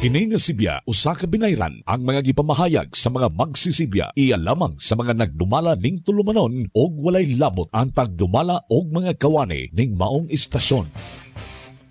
Kini nga sibya usa ka binayran ang mga gipamahayag sa mga magsisibya iya lamang sa mga nagdumala ning tulumanon og walay labot ang pagdumala og mga kawani ning maong istasyon.